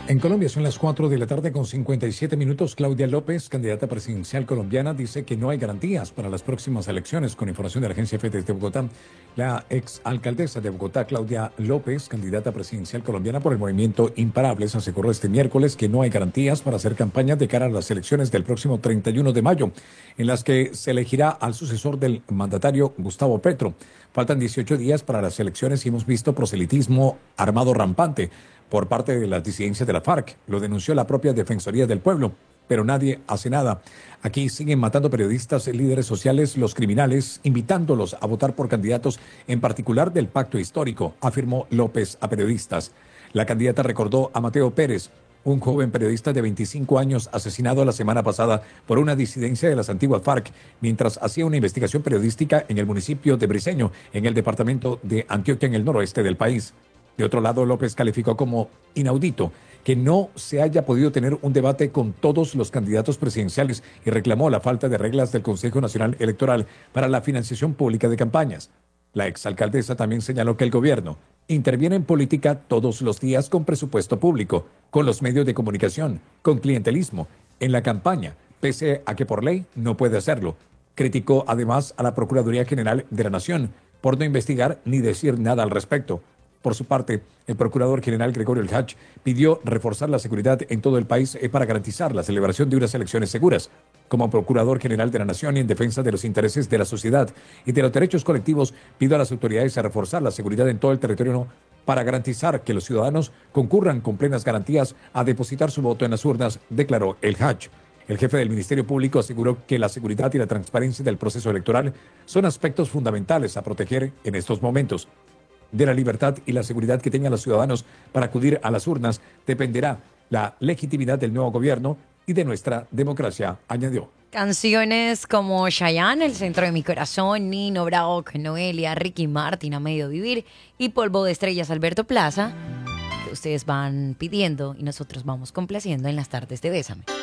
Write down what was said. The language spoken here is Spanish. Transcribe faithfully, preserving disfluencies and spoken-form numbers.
En Colombia son las cuatro de la tarde con cincuenta y siete minutos. Claudia López, candidata presidencial colombiana, dice que no hay garantías para las próximas elecciones. Con información de la agencia F desde Bogotá, la exalcaldesa de Bogotá, Claudia López, candidata presidencial colombiana por el movimiento Imparables, aseguró este miércoles que no hay garantías para hacer campaña de cara a las elecciones del próximo treinta y uno de mayo, en las que se elegirá al sucesor del mandatario Gustavo Petro. Faltan dieciocho días para las elecciones y hemos visto proselitismo armado rampante por parte de las disidencias de la FARC. Lo denunció la propia Defensoría del Pueblo, pero nadie hace nada. Aquí siguen matando periodistas, líderes sociales, los criminales, invitándolos a votar por candidatos, en particular del pacto histórico, afirmó López a periodistas. La candidata recordó a Mateo Pérez, un joven periodista de veinticinco años asesinado la semana pasada por una disidencia de las antiguas FARC mientras hacía una investigación periodística en el municipio de Briceño, en el departamento de Antioquia, en el noroeste del país. De otro lado, López calificó como inaudito que no se haya podido tener un debate con todos los candidatos presidenciales y reclamó la falta de reglas del Consejo Nacional Electoral para la financiación pública de campañas. La exalcaldesa también señaló que el gobierno interviene en política todos los días con presupuesto público, con los medios de comunicación, con clientelismo, en la campaña, pese a que por ley no puede hacerlo. Criticó además a la Procuraduría General de la Nación por no investigar ni decir nada al respecto. Por su parte, el procurador general Gregorio El Hach pidió reforzar la seguridad en todo el país para garantizar la celebración de unas elecciones seguras. Como procurador general de la Nación y en defensa de los intereses de la sociedad y de los derechos colectivos, pido a las autoridades a reforzar la seguridad en todo el territorio para garantizar que los ciudadanos concurran con plenas garantías a depositar su voto en las urnas, declaró El Hach. El jefe del Ministerio Público aseguró que la seguridad y la transparencia del proceso electoral son aspectos fundamentales a proteger en estos momentos. De la libertad y la seguridad que tengan los ciudadanos para acudir a las urnas dependerá la legitimidad del nuevo gobierno y de nuestra democracia, añadió. Canciones como Chayanne, El centro de mi corazón, Nino Bravo, Noelia, Ricky Martin, A medio vivir y Polvo de estrellas, Alberto Plaza, que ustedes van pidiendo y nosotros vamos complaciendo en las tardes de Bésame.